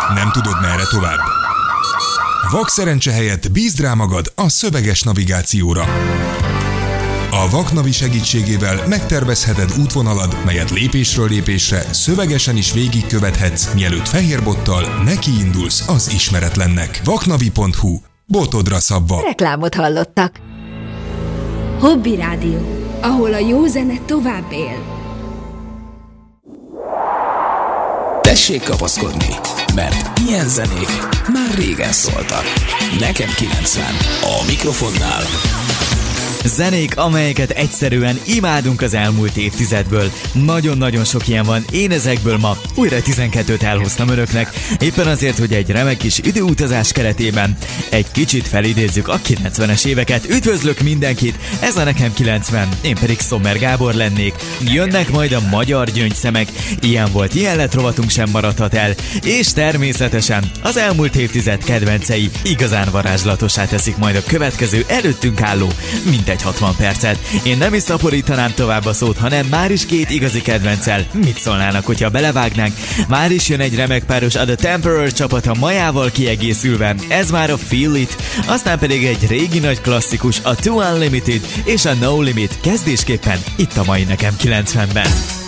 Nem tudod, merre tovább? Vak szerencse helyett bízd rá magad a szöveges navigációra. A Vaknavi segítségével megtervezheted útvonalad, melyet lépésről lépésre szövegesen is végigkövethetsz, mielőtt fehérbottal nekiindulsz az ismeretlennek. Vaknavi.hu. Botodra szabva. Reklámot hallottak. Hobby Rádió, ahol a jó zene tovább él. Tessék kapaszkodni, mert ilyen zenék már régen szóltak. Nekem 90, a mikrofonnál. Zenék, amelyeket egyszerűen imádunk az elmúlt évtizedből. Nagyon-nagyon sok ilyen van, én ezekből ma újra 12-t elhoztam önöknek, éppen azért, hogy egy remek kis időutazás keretében egy kicsit felidézzük a 90-es éveket. Üdvözlök mindenkit, ez a Nekem 90, én pedig Sommer Gábor lennék. Jönnek majd a magyar gyöngyszemek, ilyen volt, ilyen lett rovatunk sem maradhat el, és természetesen az elmúlt évtized kedvencei igazán varázslatosá teszik majd a következő előttünk álló mintegy 60 percet. Én nem is szaporítanám tovább a szót, hanem már is két igazi kedvenccel. Mit szólnának, hogyha belevágnánk? Már is jön egy remek páros, a The Temporary csapata majával kiegészülve, ez már a Feel It, aztán pedig egy régi nagy klasszikus, a Too Unlimited és a No Limit kezdésképpen itt a mai Nekem 90-ben.